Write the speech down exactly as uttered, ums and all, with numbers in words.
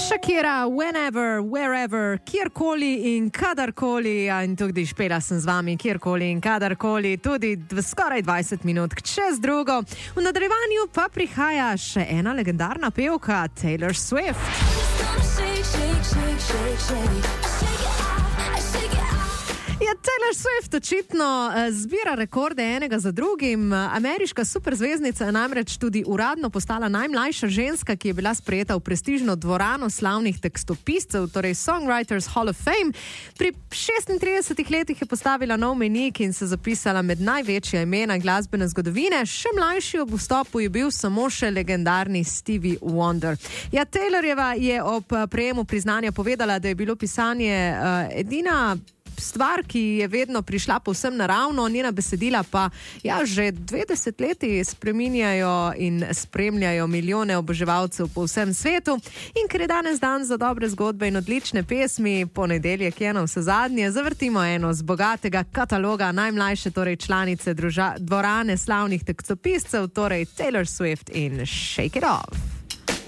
Shakira, whenever, wherever, kjerkoli in kadarkoli, in tudi špela sem z vami, kjerkoli in kadarkoli, tudi skoraj dvajset minut čez drugo. V nadaljevanju pa prihaja še ena legendarna pevka, Taylor Swift. Ja, Taylor Swift očitno zbira rekorde enega za drugim. Ameriška superzvezdnica je namreč tudi uradno postala najmlajša ženska, ki je bila sprejeta v prestižno dvorano slavnih tekstopiscev, torej Songwriters Hall of Fame. Pri šestintridesetih letih je postavila nov mejnik in se zapisala med največja imena glasbene zgodovine. Še mlajši ob vstopu je bil samo še legendarni Stevie Wonder. Ja, Taylorjeva je ob prejemu priznanja povedala, da je bilo pisanje uh, edina stvar, ki je vedno prišla povsem naravno, njena besedila pa ja, že dve desetletji spreminjajo in spremljajo milijone oboževalcev po vsem svetu. In ker je danes dan za dobre zgodbe in odlične pesmi, ponedeljek je na vse zadnje, zavrtimo eno z bogatega kataloga najmlajše torej članice druža, dvorane slavnih tekstopiscev, torej Taylor Swift in Shake It Off.